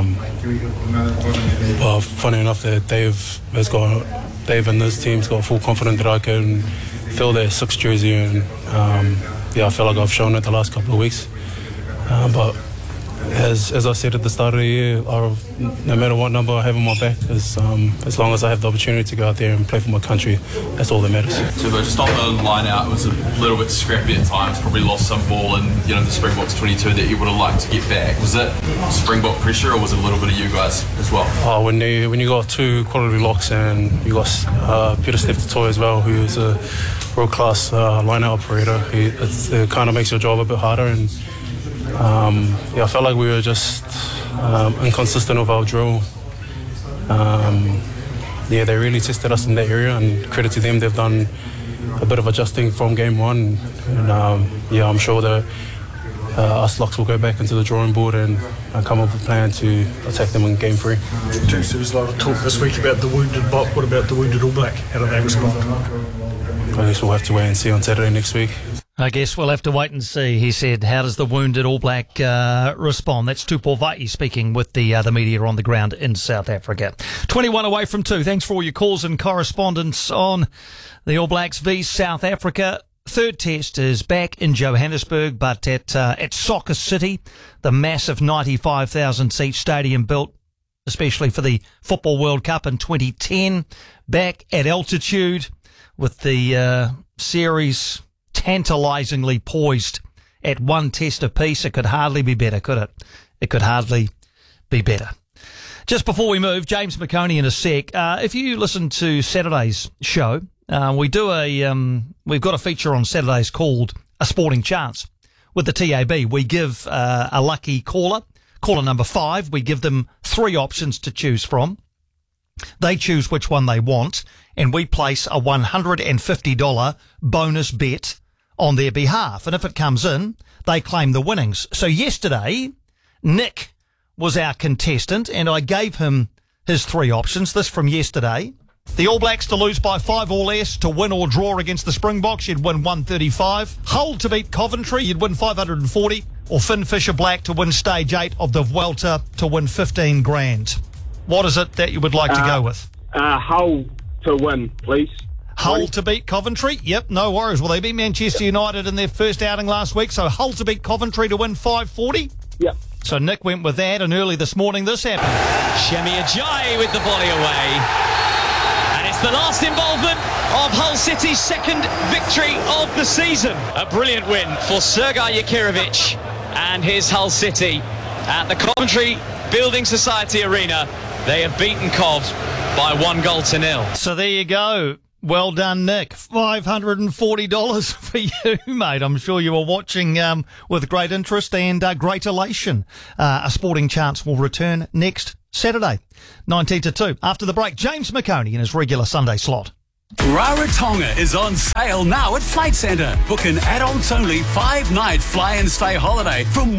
funny enough that Dave and his team's got full confidence that I can fill their 6 jersey, and I feel like I've shown it the last couple of weeks. But as I said at the start of the year, no matter what number I have on my back, as long as I have the opportunity to go out there and play for my country, that's all that matters. So just on the line out, it was a little bit scrappy at times, probably lost some ball in the Springboks 22 that you would have liked to get back. Was it Springbok pressure, or was it a little bit of you guys as well? When you got 2 quality locks, and you got Peter Steph-Toy as well, who is a world-class line-out operator, it kind of makes your job a bit harder. And I felt like we were just inconsistent with our drill. They really tested us in that area, and credit to them, they've done a bit of adjusting from game 1. And I'm sure that us locks will go back into the drawing board and come up with a plan to attack them in game 3. There was a lot of talk this week about the wounded Bok. What about the wounded All Black? How do they respond? I guess we'll have to wait and see on Saturday next week. I guess we'll have to wait and see. He said, how does the wounded All Black respond? That's Tupou Vaa'i speaking with the media on the ground in South Africa. 21 away from 2. Thanks for all your calls and correspondence on the All Blacks v South Africa. 3rd test is back in Johannesburg, but at Soccer City, the massive 95,000-seat stadium built especially for the Football World Cup in 2010. Back at altitude with the series tantalisingly poised at 1 test apiece. It could hardly be better, could it? It could hardly be better. Just before we move, James McConey in a sec. If you listen to Saturday's show, we've got a feature on Saturdays called A Sporting Chance with the TAB. We give a lucky caller number 5. We give them 3 options to choose from. They choose which one they want, and we place a $150 bonus bet on their behalf. And if it comes in, they claim the winnings. So yesterday, Nick was our contestant, and I gave him his 3 options. This from yesterday. The All Blacks to lose by 5 or less, to win or draw against the Springboks, you'd win 135. Hull to beat Coventry, you'd win 540. Or Finn Fisher Black to win stage 8 of the Vuelta to win 15 grand. What is it that you would like to go with? Hull to win, please. Hull to beat Coventry. Yep, no worries. Well, they beat Manchester United in their first outing last week, so Hull to beat Coventry to win 540. Yep. So Nick went with that, and early this morning this happened. Shemi Ajayi with the volley away. And it's the last involvement of Hull City's second victory of the season. A brilliant win for Sergei Yakirovich and his Hull City at the Coventry Building Society Arena. They have beaten Cov by 1-0. So there you go. Well done, Nick. $540 for you, mate. I'm sure you were watching with great interest and great elation. A Sporting Chance will return next Saturday, 19-2. After the break, James McConey in his regular Sunday slot. Rarotonga is on sale now at Flight Centre. Book an adults-only 5-night fly-and-stay holiday from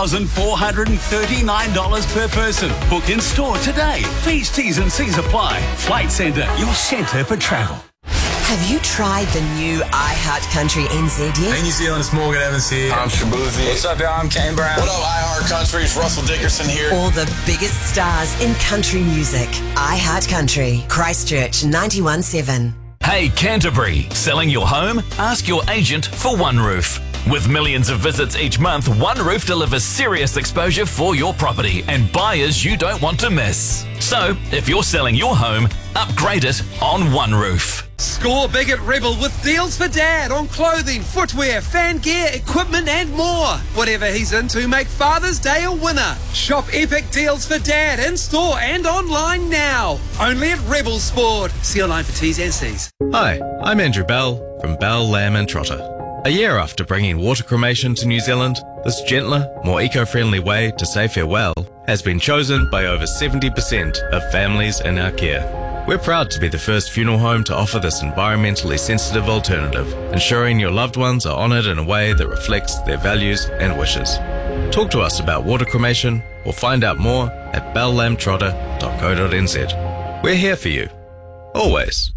$1,439 per person. Book in store today. Fees, T's and C's apply. Flight Centre, your centre for travel. Have you tried the new iHeart Country NZ yet? Hey New Zealand, it's Morgan Evans here. I'm Shabuzi. What's up, y'all? I'm Kane Brown. What up, iHeart Country? It's Russell Dickerson here. All the biggest stars in country music. iHeart Country, Christchurch 91.7. Hey Canterbury, selling your home? Ask your agent for One Roof. With millions of visits each month, One Roof delivers serious exposure for your property and buyers you don't want to miss. So, if you're selling your home, upgrade it on One Roof. Score big at Rebel with deals for Dad on clothing, footwear, fan gear, equipment and more. Whatever he's into, make Father's Day a winner. Shop epic deals for Dad in store and online now. Only at Rebel Sport. See online for T's and C's. Hi, I'm Andrew Bell from Bell, Lamb and Trotter. A year after bringing water cremation to New Zealand, this gentler, more eco-friendly way to say farewell has been chosen by over 70% of families in our care. We're proud to be the first funeral home to offer this environmentally sensitive alternative, ensuring your loved ones are honoured in a way that reflects their values and wishes. Talk to us about water cremation or find out more at bellamtrotter.co.nz. We're here for you. Always.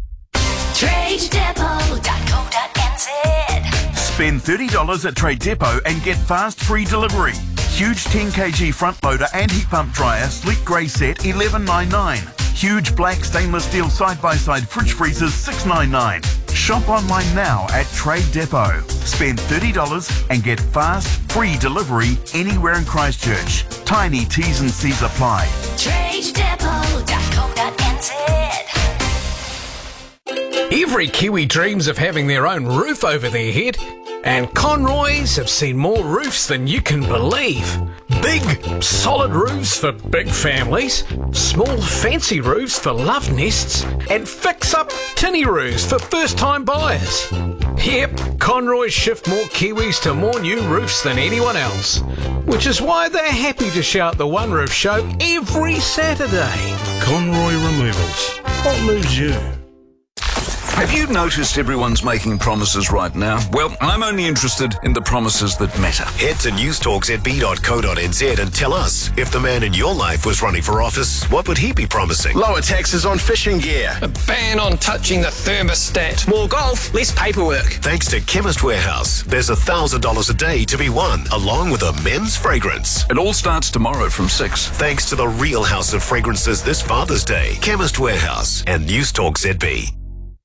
TradeDepot.co.nz. Spend $30 at Trade Depot and get fast free delivery. Huge 10kg front loader and heat pump dryer, sleek grey set, $11.99. Huge black stainless steel side-by-side fridge freezers, $6.99. Shop online now at Trade Depot. Spend $30 and get fast free delivery anywhere in Christchurch. Tiny T's and C's apply. TradeDepot.co.nz. Every Kiwi dreams of having their own roof over their head, and Conroys have seen more roofs than you can believe. Big, solid roofs for big families, small, fancy roofs for love nests, and fix-up tinny roofs for first-time buyers. Yep, Conroys shift more Kiwis to more new roofs than anyone else, which is why they're happy to shout the One Roof Show every Saturday. Conroy Removals. What moves you? Have you noticed everyone's making promises right now? Well, I'm only interested in the promises that matter. Head to newstalkzb.co.nz and tell us, if the man in your life was running for office, what would he be promising? Lower taxes on fishing gear. A ban on touching the thermostat. More golf, less paperwork. Thanks to Chemist Warehouse, there's $1,000 a day to be won, along with a men's fragrance. It all starts tomorrow from 6. Thanks to the real House of Fragrances this Father's Day, Chemist Warehouse and Newstalk ZB.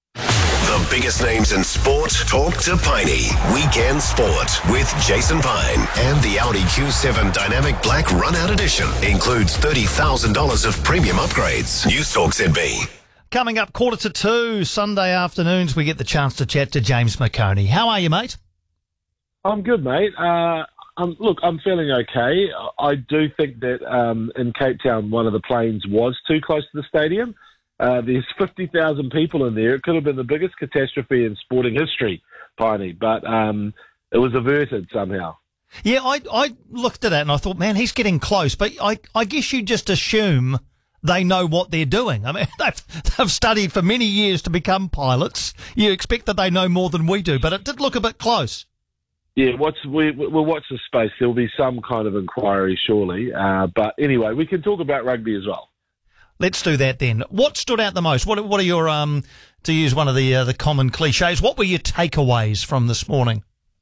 The biggest names in sport talk to Piney. Weekend Sport with Jason Pine. And the Audi Q7 Dynamic Black Run-Out Edition includes $30,000 of premium upgrades. Newstalk ZB. Coming up 1:45 Sunday afternoons, we get the chance to chat to James McConey. How are you, mate? I'm good, mate. Look, I'm feeling okay. I do think that in Cape Town, one of the planes was too close to the stadium. There's 50,000 people in there. It could have been the biggest catastrophe in sporting history, Piney, but it was averted somehow. Yeah, I looked at it and I thought, man, he's getting close. But I guess you just assume they know what they're doing. I mean, they've studied for many years to become pilots. You expect that they know more than we do, but it did look a bit close. Yeah, we'll watch the space. There'll be some kind of inquiry, surely. But anyway, we can talk about rugby as well. Let's do that then. What stood out the most? What are your, to use one of the common cliches, what were your takeaways from this morning?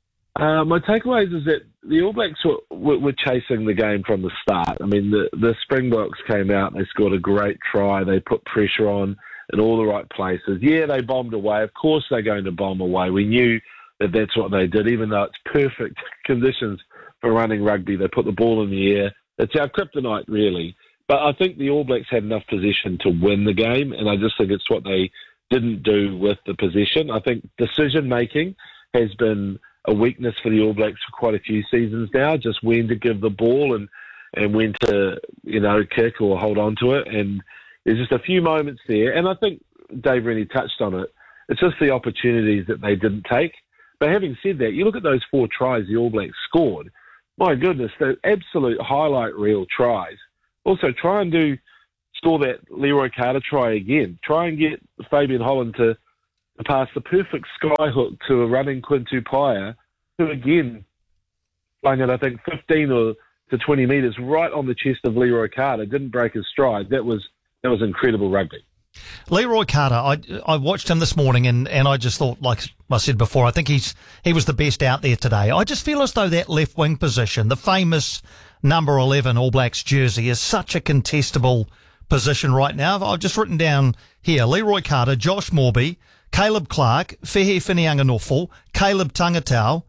My takeaways is that the All Blacks were chasing the game from the start. I mean, the Springboks came out, they scored a great try, they put pressure on. in all the right places. Yeah, they bombed away. Of course they're going to bomb away. We knew that that's what they did, even though it's perfect conditions for running rugby. They put the ball in the air. It's our kryptonite, really. But I think the All Blacks had enough possession to win the game, and I just think it's what they didn't do with the possession. I think decision-making has been a weakness for the All Blacks for quite a few seasons now, just when to give the ball and when to, kick or hold on to it. And there's just a few moments there. And I think Dave really touched on it. It's just the opportunities that they didn't take. But having said that, you look at those 4 tries the All Blacks scored. My goodness, they're absolute highlight reel tries. Also, try and score that Leroy Carter try again. Try and get Fabian Holland to pass the perfect skyhook to a running Quinn Tupaia, who again flung it, I think, 15 to 20 metres right on the chest of Leroy Carter. Didn't break his stride. That was incredible rugby. Leroy Carter, I watched him this morning and I just thought, like I said before, I think he was the best out there today. I just feel as though that left wing position, the famous number 11 All Blacks jersey, is such a contestable position right now. I've just written down here, Leroy Carter, Josh Morby, Caleb Clark, Fehe Whinianga-Nofo, Caleb Tangatau,